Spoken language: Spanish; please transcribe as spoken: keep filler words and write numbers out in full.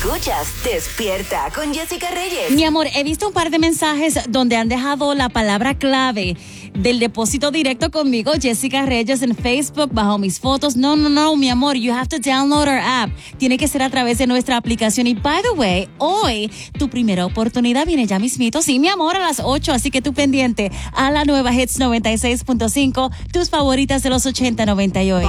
Escuchas Despierta con Jessica Reyes. Mi amor, he visto un par de mensajes donde han dejado la palabra clave del depósito directo conmigo, Jessica Reyes, en Facebook, bajo mis fotos. No, no, no, mi amor, you have to download our app. Tiene que ser a través de nuestra aplicación. Y, by the way, hoy tu primera oportunidad viene ya mismito. Sí, mi amor, a las ocho, así que tú pendiente a la nueva Hits noventa y seis punto cinco, tus favoritas de los ochenta, noventa y ocho.